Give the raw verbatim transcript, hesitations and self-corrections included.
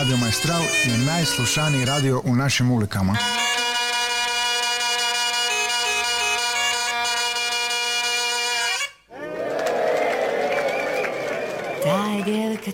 Radio Maestral je najslušaniji radio u našim ulikama. Taj djevojka